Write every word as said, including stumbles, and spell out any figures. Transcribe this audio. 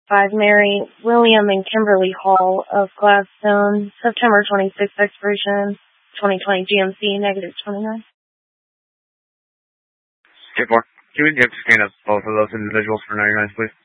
five Mary, William and Kimberly Hall of Gladstone, September twenty-sixth expiration, twenty twenty G M C, negative twenty-nine. ten four. Can we get a scan of both of those individuals for ninety-nine, please?